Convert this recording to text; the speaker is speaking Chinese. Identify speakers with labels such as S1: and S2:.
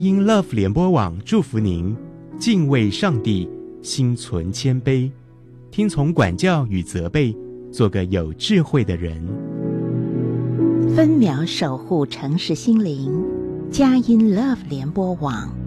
S1: 因 Love 联播网祝福您，敬畏上帝，心存谦卑，听从管教与责备，做个有智慧的人。
S2: 分秒守护城市心灵，佳音 Love 联播网。